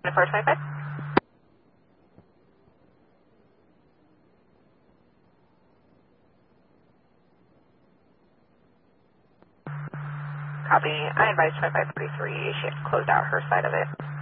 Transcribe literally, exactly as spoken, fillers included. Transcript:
Houston four twenty-five. Copy. I advise twenty-five thirty-three. She has closed out her side of it.